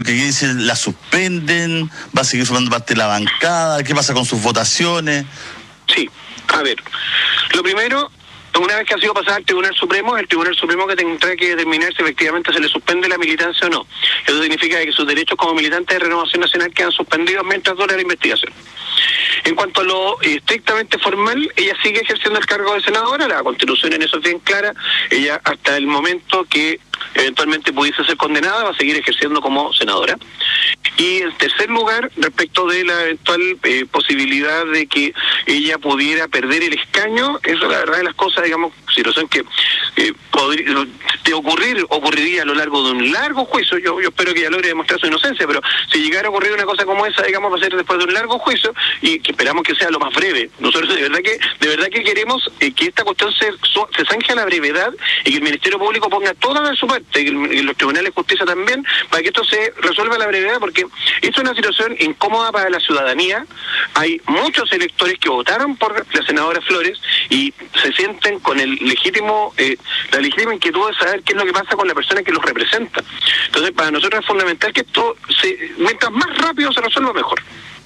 porque aquí dicen, la suspenden, va a seguir formando parte de la bancada, ¿qué pasa con sus votaciones? Sí, a ver, lo primero, una vez que ha sido pasada al Tribunal Supremo, el Tribunal Supremo que tendrá que determinar si efectivamente se le suspende la militancia o no. Eso significa que sus derechos como militante de Renovación Nacional quedan suspendidos mientras dure la investigación. En cuanto a lo estrictamente formal, ella sigue ejerciendo el cargo de senadora, la Constitución en eso es bien clara, ella hasta el momento que eventualmente pudiese ser condenada va a seguir ejerciendo como senadora. Y en tercer lugar, respecto de la eventual posibilidad de que ella pudiera perder el escaño, eso la verdad de las cosas, digamos, situación que ocurriría a lo largo de un largo juicio. Yo espero que ella logre demostrar su inocencia, pero si llegara a ocurrir una cosa como esa, digamos, va a ser después de un largo juicio y que esperamos que sea lo más breve. Nosotros de verdad que queremos que esta cuestión se zanje a la brevedad y que el Ministerio Público ponga toda de su parte, y los tribunales de justicia también, para que esto se resuelva a la brevedad, porque esto es una situación incómoda para la ciudadanía. Hay muchos electores que votaron por la senadora Flores y se sienten con la legítima inquietud de saber qué es lo que pasa con la persona que los representa. Entonces, para nosotros es fundamental que esto, mientras más rápido se resuelva, mejor.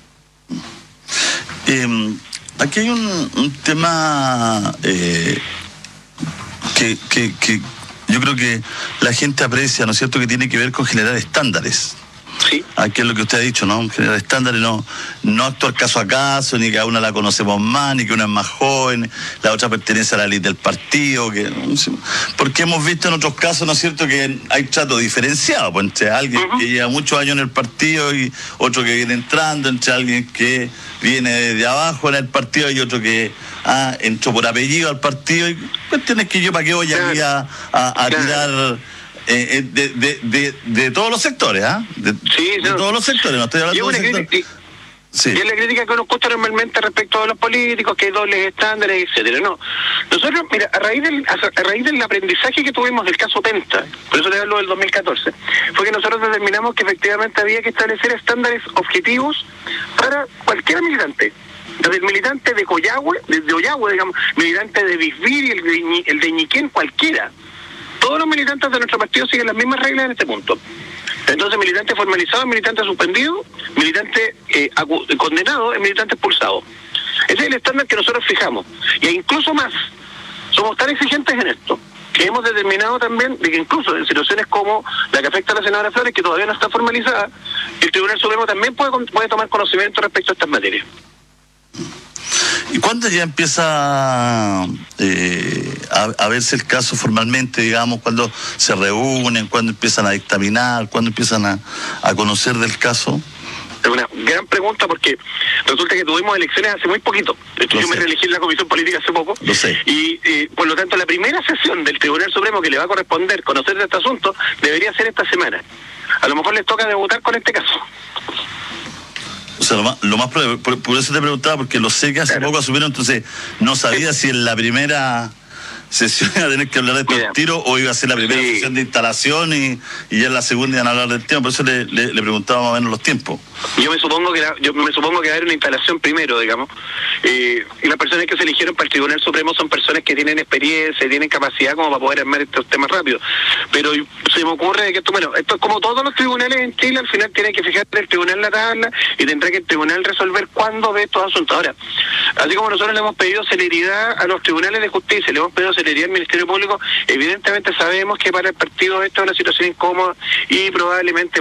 Aquí hay un tema que yo creo que la gente aprecia, ¿no es cierto?, que tiene que ver con generar estándares. Sí. Aquí es lo que usted ha dicho, ¿no? Generar estándares, no actuar caso a caso, ni que a una la conocemos más, ni que una es más joven, la otra pertenece a la élite del partido, porque hemos visto en otros casos, ¿no es cierto?, que hay trato diferenciado, pues, entre alguien que lleva muchos años en el partido y otro que viene entrando, entre alguien que viene de abajo en el partido y otro que entró por apellido al partido, y cuestiones que yo para qué voy aquí a tirar... de todos los sectores, de todos los sectores, no estoy hablando de sectores. Sí. Y es la crítica que nos gusta normalmente respecto a los políticos, que hay dobles estándares, etcétera. No. Nosotros, mira, a raíz del aprendizaje que tuvimos del caso Penta, por eso te hablo del 2014, fue que nosotros determinamos que efectivamente había que establecer estándares objetivos para cualquier militante. Desde el militante de Ollagüe, digamos, militante de Bisbir y el de Ñiquén, cualquiera. Todos los militantes de nuestro partido siguen las mismas reglas en este punto. Entonces, militante formalizado es militante suspendido, militante condenado es militante expulsado. Ese es el estándar que nosotros fijamos. Y incluso más, somos tan exigentes en esto, que hemos determinado también de que incluso en situaciones como la que afecta a la senadora Flores, que todavía no está formalizada, el Tribunal Supremo también puede tomar conocimiento respecto a estas materias. ¿Y cuándo ya empieza a verse el caso formalmente, digamos, cuando se reúnen, cuando empiezan a dictaminar, cuando empiezan a conocer del caso? Es una gran pregunta porque resulta que tuvimos elecciones hace muy poquito. Yo me reelegí en la Comisión Política hace poco. Lo sé. Y por lo tanto la primera sesión del Tribunal Supremo que le va a corresponder conocer de este asunto debería ser esta semana. A lo mejor les toca debutar con este caso. O sea, lo más probable, por eso te preguntaba, porque lo sé que hace poco asumieron, entonces no sabía si en la primera sesión iba a tener que hablar de estos tiros o iba a ser la primera sesión de instalación y ya en la segunda iban a hablar del tema, por eso le preguntaba más o menos los tiempos. Yo me supongo que va a haber una instalación primero, digamos, y las personas que se eligieron para el Tribunal Supremo son personas que tienen experiencia, tienen capacidad como para poder armar estos temas rápido. Pero se me ocurre que esto es como todos los tribunales en Chile, al final tiene que fijar el tribunal la tabla y tendrá que el tribunal resolver cuándo ve estos asuntos. Ahora, así como nosotros le hemos pedido celeridad a los tribunales de justicia, le hemos pedido celeridad al Ministerio Público, evidentemente sabemos que para el partido esto es una situación incómoda y probablemente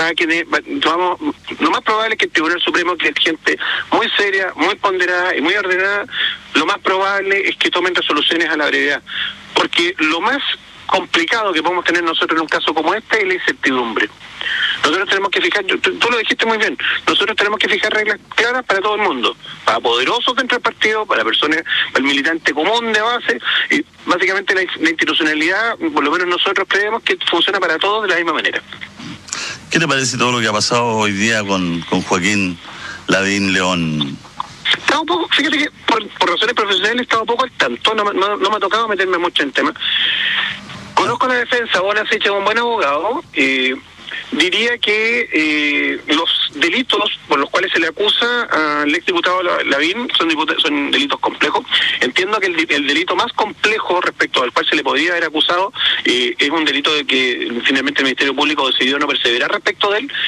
lo más probable es que el Tribunal Supremo, que es gente muy seria, muy ponderada y muy ordenada, lo más probable es que tomen resoluciones a la brevedad. Porque lo más complicado que podemos tener nosotros en un caso como este es la incertidumbre. Nosotros tenemos que fijar, tú lo dijiste muy bien, nosotros tenemos que fijar reglas claras para todo el mundo, para poderosos dentro del partido, para personas, para el militante común de base, y básicamente la institucionalidad, por lo menos nosotros creemos que funciona para todos de la misma manera. ¿Qué te parece todo lo que ha pasado hoy día con Joaquín Lavín León? Estaba un poco, fíjate que por razones profesionales estaba un poco al tanto, no me ha tocado meterme mucho en tema. Conozco la defensa, vos la has hecho un buen abogado, diría que los delitos por los cuales se le acusa al exdiputado Lavín son delitos complejos. Entiendo que el delito más complejo respecto al cual se le podría haber acusado es un delito de que finalmente el Ministerio Público decidió no perseverar respecto de él,